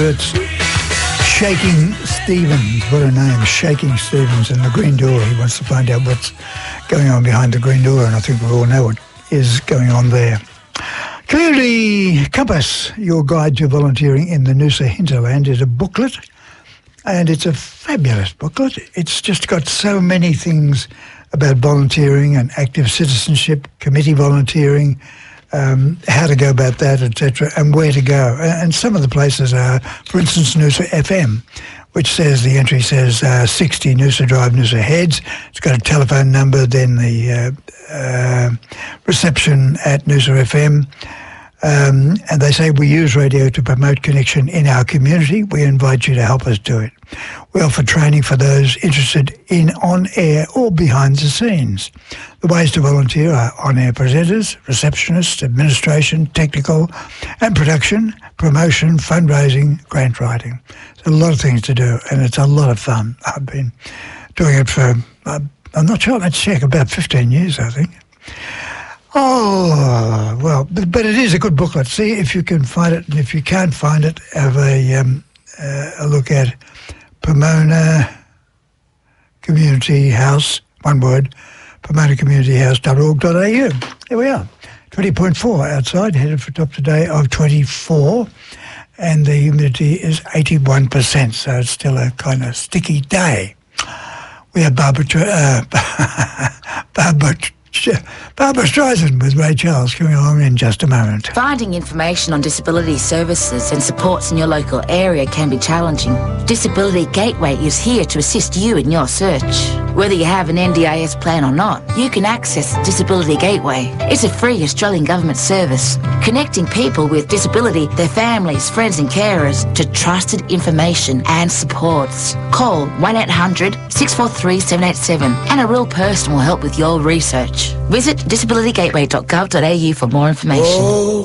It's Shaking Stevens. What a name, Shaking Stevens, and the Green Door. He wants to find out what's going on behind the Green Door, and I think we all know what is going on there. Clearly Compass, your guide to volunteering in the Noosa hinterland, is a booklet, and it's a fabulous booklet. It's just got so many things about volunteering and active citizenship, committee volunteering, how to go about that, etc., and where to go. And some of the places are, for instance, Noosa FM, which says, the entry says 60 Noosa Drive, Noosa Heads. It's got a telephone number, then the reception at Noosa FM. And they say, we use radio to promote connection in our community. We invite you to help us do it. We offer training for those interested in on-air or behind the scenes. The ways to volunteer are on-air presenters, receptionists, administration, technical and production, promotion, fundraising, grant writing. There's a lot of things to do, and it's a lot of fun. I've been doing it for, I'm not sure, let's check, about 15 years, I think. Oh, well, but it is a good booklet. See if you can find it, and if you can't find it, have a look at Pomona Community House, one word, PomonaCommunityHouse.org.au. There we are, 20.4 outside, headed for top today of 24, and the humidity is 81%, so it's still a kind of sticky day. We have Barbara Streisand with Ray Charles coming along in just a moment. Finding information on disability services and supports in your local area can be challenging. Disability Gateway is here to assist you in your search. Whether you have an NDIS plan or not, you can access Disability Gateway. It's a free Australian government service, connecting people with disability, their families, friends and carers to trusted information and supports. Call 1-800-643-787 and a real person will help with your research. Visit disabilitygateway.gov.au for more information.